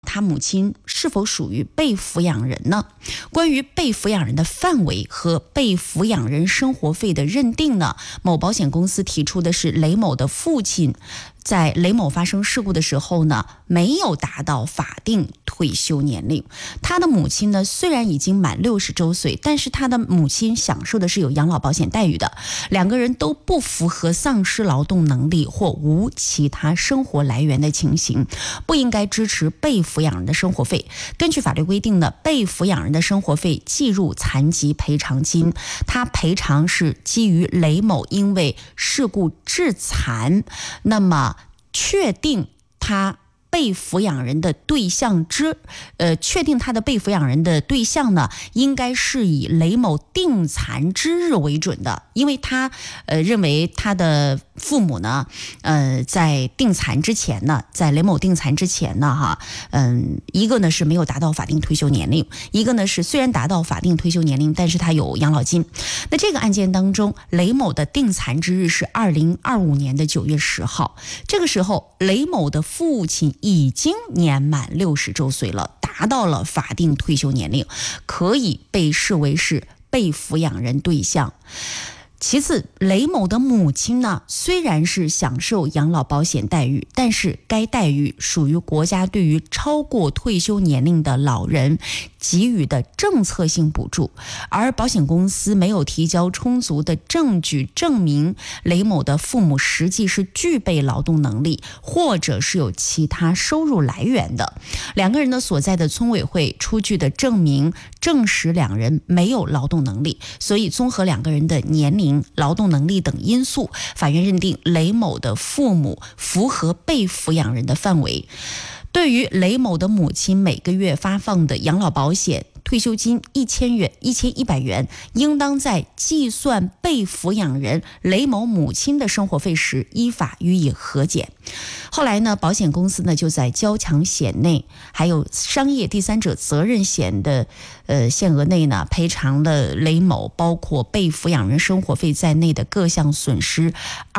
他母亲是否属于被抚养人呢？关于被抚养人的范围和被抚养人生活费的认定呢，某保险公司提出的是雷某的父亲在雷某发生事故的时候呢，没有达到法定退休年龄。他的母亲呢，虽然已经满60周岁，但是他的母亲享受的是有养老保险待遇的。两个人都不符合丧失劳动能力或无其他生活来源的情形，不应该支持被抚养人的生活费。根据法律规定呢，被抚养人的生活费计入残疾赔偿金，他赔偿是基于雷某因为事故致残，那么确定他被抚养人的对象确定他的被抚养人的对象呢，应该是以雷某定残之日为准的，因为他认为他的父母呢，在定残之前呢，在雷某定残之前呢，一个呢是没有达到法定退休年龄，一个呢是虽然达到法定退休年龄，但是他有养老金。那这个案件当中，雷某的定残之日是2025年的9月10号，这个时候雷某的父亲已经年满60周岁了，达到了法定退休年龄，可以被视为是被抚养人对象。其次，雷某的母亲呢，虽然是享受养老保险待遇，但是该待遇属于国家对于超过退休年龄的老人给予的政策性补助，而保险公司没有提交充足的证据证明雷某的父母实际是具备劳动能力，或者是有其他收入来源的。两个人的所在的村委会出具的证明证实两人没有劳动能力，所以综合两个人的年龄、劳动能力等因素，法院认定雷某的父母符合被抚养人的范围。对于雷某的母亲每个月发放的养老保险退休金1100元，应当在计算被抚养人雷某母亲的生活费时依法予以核减。后来呢，保险公司呢就在交强险内还有商业第三者责任险的限额内呢，赔偿了雷某包括被抚养人生活费在内的各项损失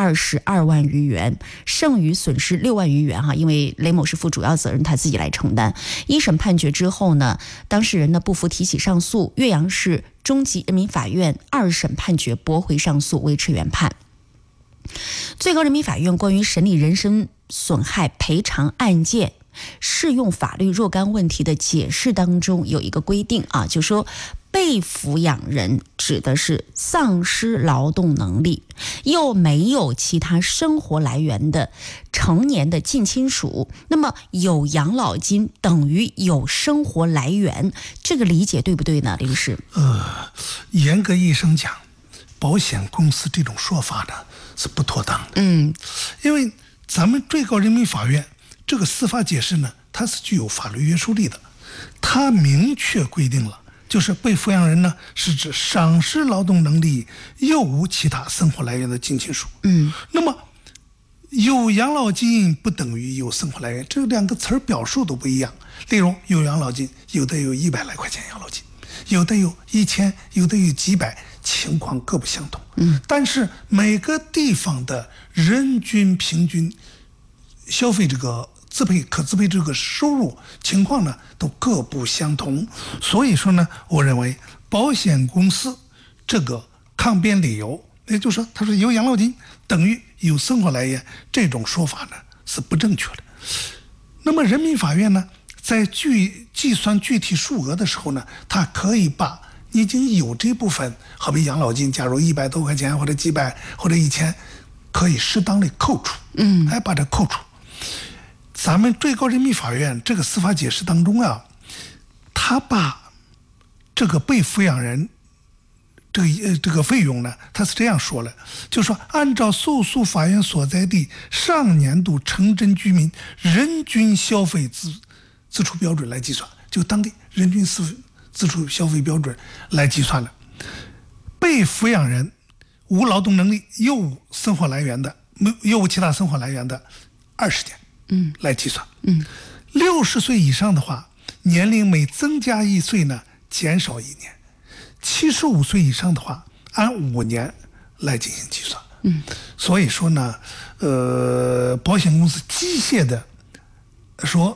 22万余元，剩余损失6万余元因为雷某是负主要责任，他自己来承担。一审判决之后呢，当事人呢不服提起上诉，岳阳市中级人民法院2审判决驳回上诉，维持原判。最高人民法院关于审理人身损害赔偿案件适用法律若干问题的解释当中有一个规定就说被抚养人指的是丧失劳动能力又没有其他生活来源的成年的近亲属，那么有养老金等于有生活来源，这个理解对不对呢，李律师？ 严格意义上讲，保险公司这种说法呢是不妥当的。因为咱们最高人民法院这个司法解释呢，它是具有法律约束力的，它明确规定了，就是被抚养人呢是指丧失劳动能力又无其他生活来源的近亲属。那么有养老金不等于有生活来源，这两个词儿表述都不一样。例如有养老金，有的有100来块钱养老金，有的有1000，有的有几百，情况各不相同。但是每个地方的人均平均消费这个可支配这个收入情况呢都各不相同，所以说呢，我认为保险公司这个抗辩理由，也就是说他说有养老金等于有生活来源，这种说法呢是不正确的。那么人民法院呢在计算具体数额的时候呢，他可以把你已经有这部分，好比养老金，假如100多块钱或者几百或者1000，可以适当的扣除，把它扣除。咱们最高人民法院这个司法解释当中他把这个被抚养人这个费用呢，他是这样说了，就是说按照诉讼法院所在地上年度城镇居民人均消费支出标准来计算，就当地人均支出消费标准来计算的。被抚养人无劳动能力又无生活来源的，又无其他生活来源的20点来计算。60岁以上的话，年龄每增加1岁呢，减少1年；75岁以上的话，按5年来进行计算。所以说呢，保险公司机械的说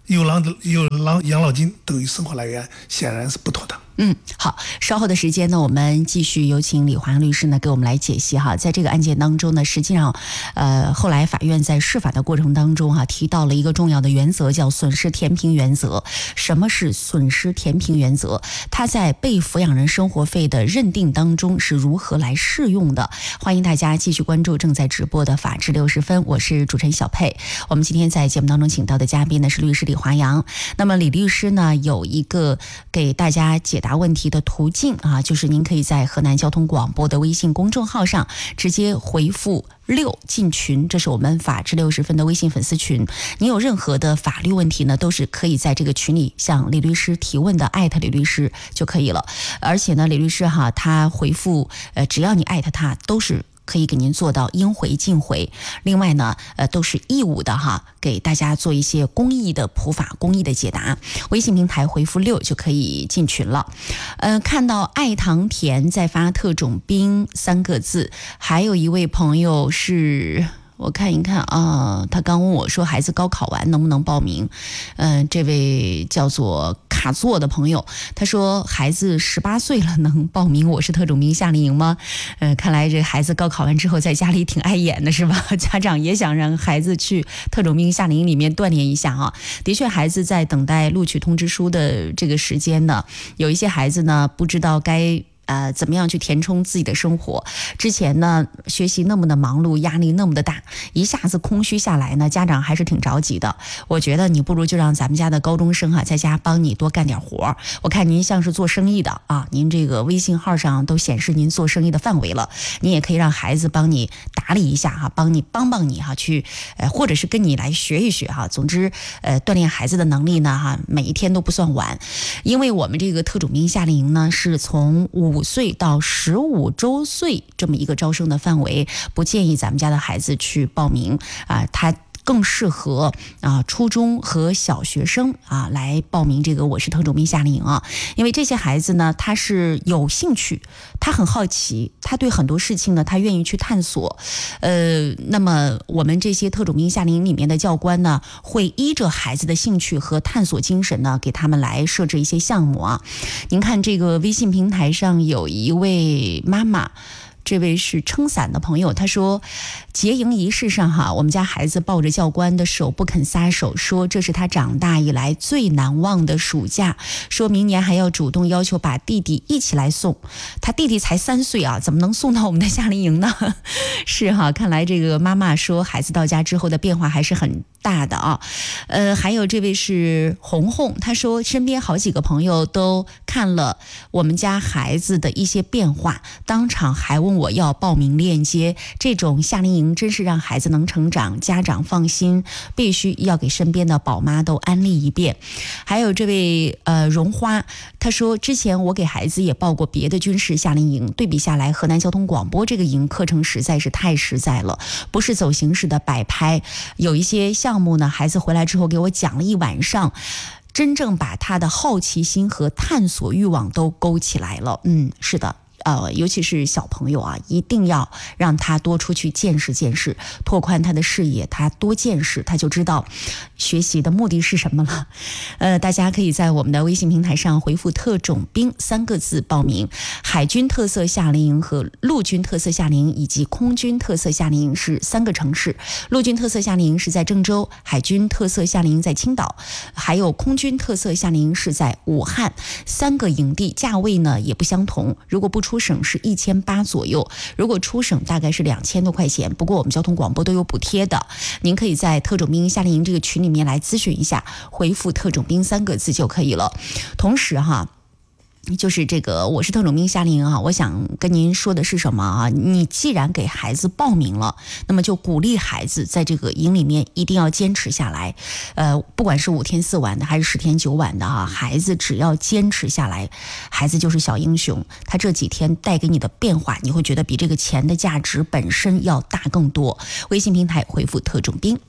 有养老金等于生活来源，显然是不妥当。 好，稍后的时间呢，我们继续有请李华阳律师呢给我们来解析哈。在这个案件当中呢，实际上，后来法院在释法的过程当中提到了一个重要的原则，叫损失填平原则。什么是损失填平原则？它在被抚养人生活费的认定当中是如何来适用的？欢迎大家继续关注正在直播的法治60分，我是主持人小佩。我们今天在节目当中请到的嘉宾呢是律师李华阳。那么李律师呢有一个给大家解答问题的途径就是您可以在河南交通广播的微信公众号上直接回复6进群，这是我们法治60分的微信粉丝群。你有任何的法律问题呢，都是可以在这个群里向李律师提问的，艾特李律师就可以了。而且呢，李律师他回复只要你艾特他，都是可以给您做到应回尽回。另外呢，都是义务的给大家做一些公益的普法、公益的解答。微信平台回复6就可以进群了。看到爱堂田在发特种兵3个字，还有一位朋友是。我看一看他刚问我说孩子高考完能不能报名。这位叫做卡座的朋友，他说孩子18岁了能报名我是特种兵夏令营吗？看来这孩子高考完之后在家里挺碍眼的是吧？家长也想让孩子去特种兵夏令营里面锻炼一下的确，孩子在等待录取通知书的这个时间呢，有一些孩子呢不知道该怎么样去填充自己的生活？之前呢，学习那么的忙碌，压力那么的大，一下子空虚下来呢，家长还是挺着急的。我觉得你不如就让咱们家的高中生在家帮你多干点活。我看您像是做生意的您这个微信号上都显示您做生意的范围了，你也可以让孩子帮你打理一下帮你去或者是跟你来学一学总之锻炼孩子的能力呢每一天都不算晚。因为我们这个特种兵夏令营呢是从5岁到15周岁这么一个招生的范围，不建议咱们家的孩子去报名他更适合初中和小学生来报名这个我是特种兵夏令营因为这些孩子呢他是有兴趣，他很好奇，他对很多事情呢他愿意去探索。那么我们这些特种兵夏令营里面的教官呢会依着孩子的兴趣和探索精神呢给他们来设置一些项目您看这个微信平台上有一位妈妈，这位是撑伞的朋友，他说结营仪式上我们家孩子抱着教官的手不肯撒手，说这是他长大以来最难忘的暑假，说明年还要主动要求把弟弟一起来送。他弟弟才3岁怎么能送到我们的夏令营呢？是看来这个妈妈说孩子到家之后的变化还是很大的还有这位是红红，他说身边好几个朋友都看了我们家孩子的一些变化，当场还问我要报名链接。这种夏令营真是让孩子能成长，家长放心，必须要给身边的宝妈都安利一遍。还有这位荣花，他说之前我给孩子也报过别的军事夏令营，对比下来河南交通广播这个营课程实在是太实在了，不是走形式的摆拍，有一些项目呢孩子回来之后给我讲了一晚上，真正把他的好奇心和探索欲望都勾起来了。是的，尤其是小朋友一定要让他多出去见识见识，拓宽他的视野，他多见识他就知道学习的目的是什么了。大家可以在我们的微信平台上回复特种兵3个字报名。海军特色夏令营和陆军特色夏令营以及空军特色夏令营是3个城市，陆军特色夏令营是在郑州，海军特色夏令营在青岛，还有空军特色夏令营是在武汉。3个营地价位呢也不相同，如果不出省是1800左右，如果出省大概是2000多块钱，不过我们交通广播都有补贴的，您可以在特种兵夏令营这个群里面来咨询一下，回复特种兵3个字就可以了。同时就是这个我是特种兵夏令营我想跟您说的是什么你既然给孩子报名了，那么就鼓励孩子在这个营里面一定要坚持下来。不管是5天4晚的还是10天9晚的孩子只要坚持下来，孩子就是小英雄。他这几天带给你的变化，你会觉得比这个钱的价值本身要大更多。微信平台回复特种兵。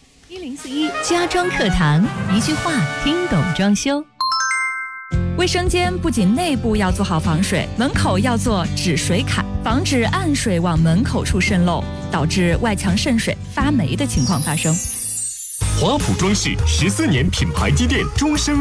1041家装课堂，一句话听懂装修。卫生间不仅内部要做好防水，门口要做止水坎，防止暗水往门口处渗漏，导致外墙渗水发霉的情况发生。 华普装饰14年品牌积淀，终身